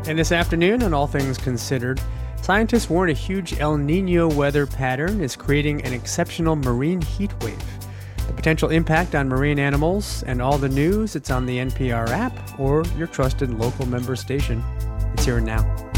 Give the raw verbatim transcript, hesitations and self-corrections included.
And this afternoon, on All Things Considered, scientists warn a huge El Nino weather pattern is creating an exceptional marine heat wave. The potential impact on marine animals and all the news, it's on the N P R app or your trusted local member station. It's here and now.